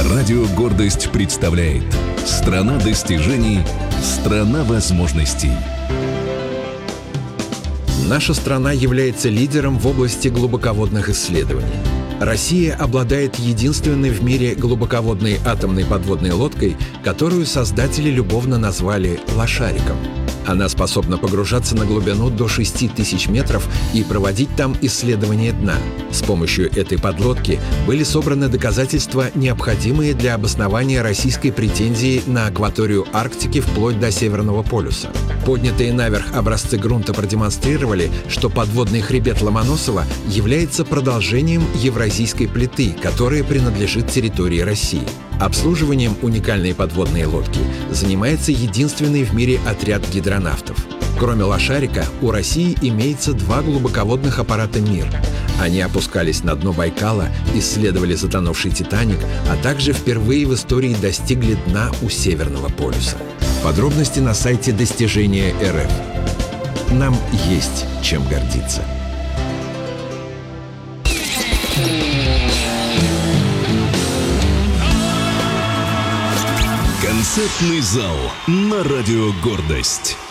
Радио «Гордость» представляет «Страна достижений, страна возможностей». Наша страна является лидером в области глубоководных исследований. Россия обладает единственной в мире глубоководной атомной подводной лодкой, которую создатели любовно назвали «Лошариком». Она способна погружаться на глубину до 6000 метров и проводить там исследования дна. С помощью этой подлодки были собраны доказательства, необходимые для обоснования российской претензии на акваторию Арктики вплоть до Северного полюса. Поднятые наверх образцы грунта продемонстрировали, что подводный хребет Ломоносова является продолжением Евразийской плиты, которая принадлежит территории России. Обслуживанием уникальной подводной лодки занимается единственный в мире отряд гидронавтов. Кроме «Лошарика», у России имеется 2 глубоководных аппарата «Мир». Они опускались на дно Байкала, исследовали затонувший «Титаник», а также впервые в истории достигли дна у Северного полюса. Подробности на сайте Достижения РФ. Нам есть чем гордиться. Концертный зал на радио «Гордость».